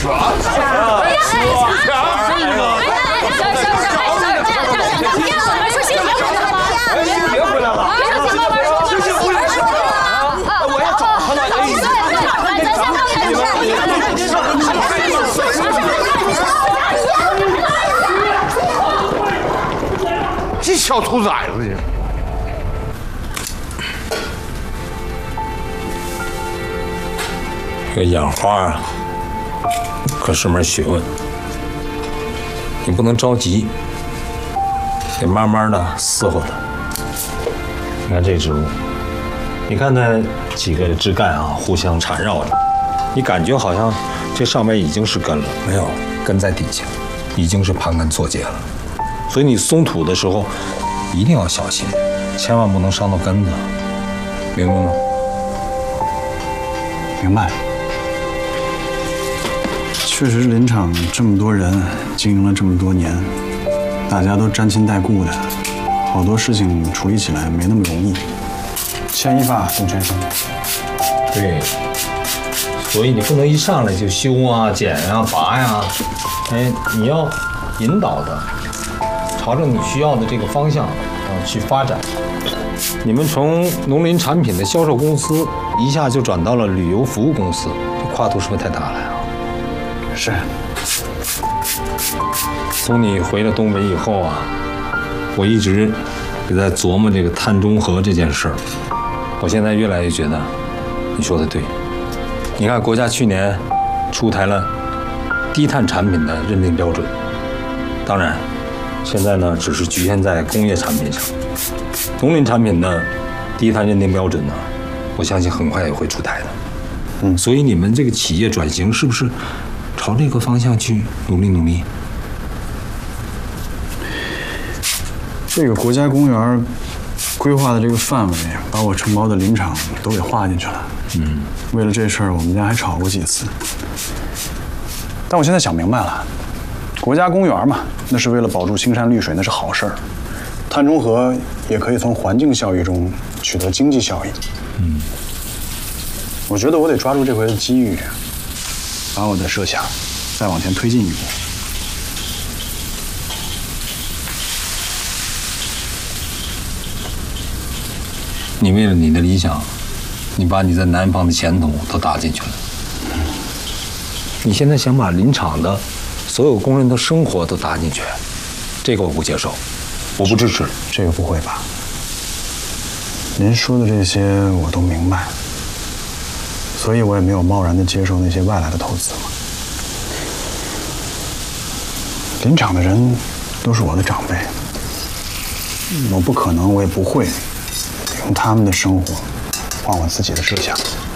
这小兔崽子去！ 这个养花啊，可是门学问，你不能着急，得慢慢的伺候它。你看这植物，你看它几个枝干啊，互相缠绕着，你感觉好像这上面已经是根了，没有，根在底下，已经是盘根错节了。所以你松土的时候一定要小心，千万不能伤到根子，明白吗？ 明白。确实，林场这么多人经营了这么多年，大家都沾亲带故的，好多事情处理起来没那么容易。牵一发动全身。 对，所以你不能一上来就修啊、剪啊、拔呀，哎，你要引导它，朝着你需要的这个方向去发展。你们从农林产品的销售公司一下就转到了旅游服务公司，这跨度是不是太大了呀？ 是。 从你回了东北以后啊，我一直也在琢磨这个碳中和这件事儿。我现在越来越觉得你说的对。你看，国家去年出台了低碳产品的认定标准，当然，现在呢只是局限在工业产品上。农林产品的低碳认定标准呢，我相信很快也会出台的。所以你们这个企业转型是不是朝这个方向去努力努力？ 这个国家公园规划的这个范围，把我承包的林场都给划进去了。为了这事儿，我们家还吵过几次。但我现在想明白了，国家公园嘛，那是为了保住青山绿水，那是好事儿。碳中和也可以从环境效益中取得经济效益。我觉得我得抓住这回的机遇，把我的设想再往前推进一步。 你为了你的理想，你把你在南方的前途都搭进去了。你现在想把林场的所有工人的生活都搭进去，这个我不接受，我不支持。 这个不会吧？您说的这些我都明白，所以我也没有贸然的接受那些外来的投资嘛。林场的人都是我的长辈，我不可能，我也不会用他们的生活换我自己的设想。